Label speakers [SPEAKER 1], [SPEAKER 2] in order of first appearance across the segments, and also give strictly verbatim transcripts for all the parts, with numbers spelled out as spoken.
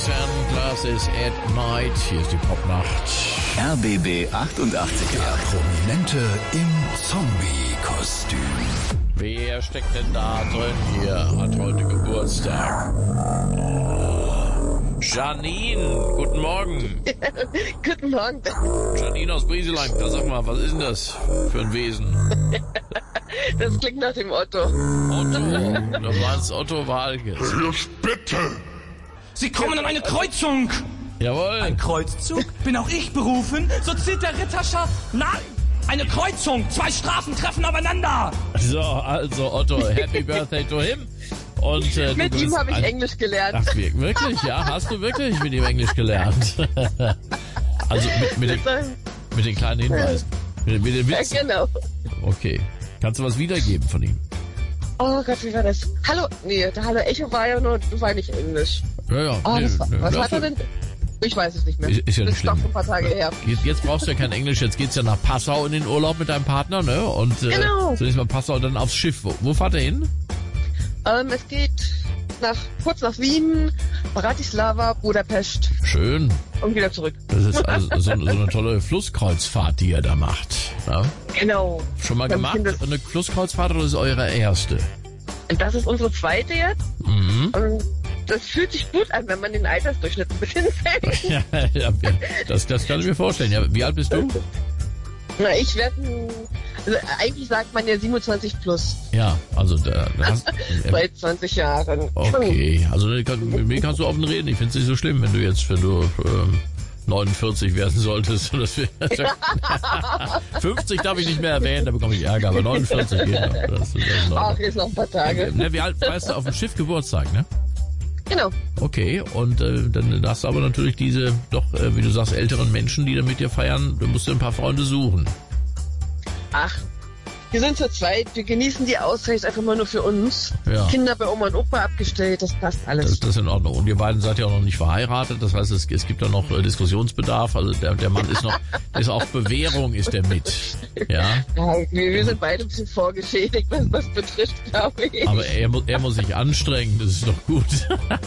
[SPEAKER 1] Ten Glasses at Night. Hier ist die Popnacht.
[SPEAKER 2] R B B achtundachtzig.
[SPEAKER 3] Der Prominente im Zombie-Kostüm.
[SPEAKER 1] Wer steckt denn da drin hier? Hat heute Geburtstag. Janine, guten Morgen.
[SPEAKER 4] Guten Morgen.
[SPEAKER 1] Janine aus Brieselang, da sag mal, was ist denn das für ein Wesen?
[SPEAKER 4] Das klingt nach dem Otto.
[SPEAKER 1] Otto, du meinst Otto Walkes.
[SPEAKER 3] Bitte!
[SPEAKER 5] Sie kommen an eine Kreuzung!
[SPEAKER 1] Jawohl.
[SPEAKER 5] Ein Kreuzzug? Bin auch ich berufen? So zählt der Ritterschar. Nein! Eine Kreuzung! Zwei Straßen treffen aufeinander!
[SPEAKER 1] So, also Otto, Happy Birthday to him. Und, äh,
[SPEAKER 4] Mit ihm habe ich ein... Englisch gelernt.
[SPEAKER 1] Ach, wirklich? Ja, hast du wirklich mit ihm Englisch gelernt? Also mit, mit, den, mit den kleinen Hinweisen. Mit, mit den Witzen.
[SPEAKER 4] Ja, genau.
[SPEAKER 1] Okay. Kannst du was wiedergeben von ihm?
[SPEAKER 4] Oh Gott, wie war das? Hallo, nee, der Hallo Echo war ja nur, war nicht Englisch.
[SPEAKER 1] Ja, ja.
[SPEAKER 4] Oh,
[SPEAKER 1] Nee,
[SPEAKER 4] das war,
[SPEAKER 1] nee,
[SPEAKER 4] was
[SPEAKER 1] das
[SPEAKER 4] hat er denn? Ich weiß es nicht mehr.
[SPEAKER 1] Ist, ist ja
[SPEAKER 4] das
[SPEAKER 1] nicht
[SPEAKER 4] ist doch
[SPEAKER 1] schlimm.
[SPEAKER 4] ein paar Tage her.
[SPEAKER 1] Jetzt, jetzt brauchst du ja kein Englisch, jetzt geht's ja nach Passau in den Urlaub mit deinem Partner, ne? Und äh,
[SPEAKER 4] Genau.
[SPEAKER 1] zunächst mal Passau, dann aufs Schiff. Wo, wo fahrt ihr hin?
[SPEAKER 4] Ähm, es geht nach, kurz nach Wien, Bratislava, Budapest
[SPEAKER 1] Schön.
[SPEAKER 4] und wieder zurück.
[SPEAKER 1] Das ist also so, so eine tolle Flusskreuzfahrt, die ihr da macht. Ja?
[SPEAKER 4] Genau.
[SPEAKER 1] Schon mal
[SPEAKER 4] Beim
[SPEAKER 1] gemacht?
[SPEAKER 4] Kindes-
[SPEAKER 1] Eine Flusskreuzfahrt oder ist es eure erste?
[SPEAKER 4] Und das ist unsere zweite jetzt.
[SPEAKER 1] Mhm.
[SPEAKER 4] Und das fühlt sich gut an, wenn man den Altersdurchschnitt ein bisschen senkt.
[SPEAKER 1] Ja, ja, ja, das, das kann ich mir vorstellen. Ja, wie alt bist du?
[SPEAKER 4] Na, ich werde, also eigentlich sagt man ja siebenundzwanzig plus,
[SPEAKER 1] Ja, also da, da hast, äh,
[SPEAKER 4] seit zwanzig Jahren.
[SPEAKER 1] okay, also mit mir kannst du offen reden. Ich finde es nicht so schlimm, wenn du jetzt, wenn du ähm, neunundvierzig werden solltest. Das wir, fünfzig darf ich nicht mehr erwähnen, da bekomme ich Ärger, aber neunundvierzig geht noch. Das ist das noch.
[SPEAKER 4] Ach, jetzt noch ein paar Tage.
[SPEAKER 1] Ne, wie alt weißt du, auf dem Schiff Geburtstag, ne?
[SPEAKER 4] Genau.
[SPEAKER 1] Okay, und äh, dann hast du aber natürlich diese, doch, äh, wie du sagst, älteren Menschen, die dann mit dir feiern, du musst dir ein paar Freunde suchen.
[SPEAKER 4] Ach, wir sind zu zweit, wir genießen die Auszeit einfach mal nur für uns.
[SPEAKER 1] Ja.
[SPEAKER 4] Kinder bei Oma und Opa abgestellt, das passt alles.
[SPEAKER 1] Das, das ist in Ordnung. Und ihr beiden seid ja auch noch nicht verheiratet, das heißt, es, es gibt da noch äh, Diskussionsbedarf. Also der, der Mann ist noch, ist auf Bewährung, ist der mit. Ja.
[SPEAKER 4] Ja, wir, wir sind beide ein bisschen vorgeschädigt, was das betrifft, glaube ich.
[SPEAKER 1] Aber er, mu- er muss sich anstrengen, das ist doch gut.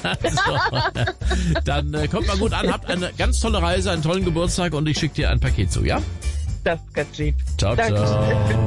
[SPEAKER 1] So. Dann äh, kommt mal gut an, habt eine ganz tolle Reise, einen tollen Geburtstag und ich schicke dir ein Paket zu, ja?
[SPEAKER 4] Das ist ganz lieb.
[SPEAKER 1] Ciao,
[SPEAKER 4] Danke.
[SPEAKER 1] ciao.